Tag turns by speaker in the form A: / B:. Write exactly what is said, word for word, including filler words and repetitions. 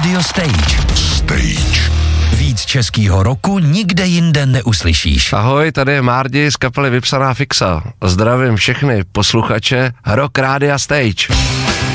A: Radio Stage.
B: Stage.
A: Víc českýho roku nikde jinde neuslyšíš.
C: Ahoj, tady je Márdi z kapely Vypsaná fixa. Zdravím všechny posluchače Rock Rádia Stage.